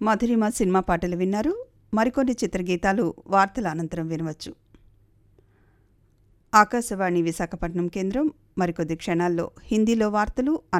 మధురిమ cinema పాటలు విన్నారు. మరికొన్ని చిత్రగీతాలు వార్తల అనంతరం వినవచ్చు. ఆకాశవాణి విశాఖపట్నం కేంద్రం మరికొద్ది క్షణాల్లో హిందీలో వార్తలు